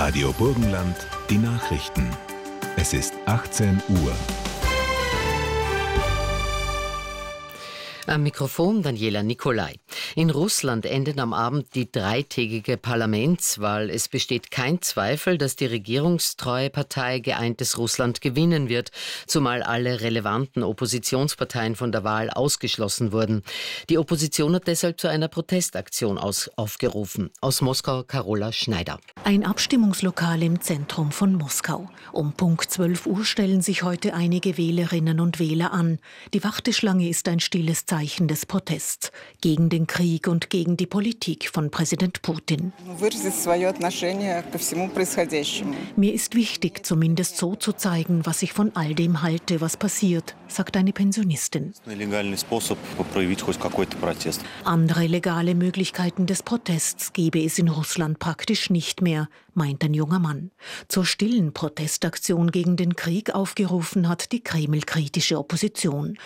Radio Burgenland, die Nachrichten. Es ist 18 Uhr. Am Mikrofon Daniela Nicolai. In Russland endet am Abend die dreitägige Parlamentswahl. Es besteht kein Zweifel, dass die regierungstreue Partei Geeintes Russland gewinnen wird, zumal alle relevanten Oppositionsparteien von der Wahl ausgeschlossen wurden. Die Opposition hat deshalb zu einer Protestaktion aufgerufen. Aus Moskau Carola Schneider. Ein Abstimmungslokal im Zentrum von Moskau. Um Punkt 12 Uhr stellen sich heute einige Wählerinnen und Wähler an. Die Warteschlange ist ein stilles Zeichen des Protests gegen den Krieg und gegen die Politik von Präsident Putin. Mir ist wichtig, zumindest so zu zeigen, was ich von all dem halte, was passiert, sagt eine Pensionistin. Andere legale Möglichkeiten des Protests gebe es in Russland praktisch nicht mehr, meint ein junger Mann. Zur stillen Protestaktion gegen den Krieg aufgerufen hat die Kreml-kritische Opposition.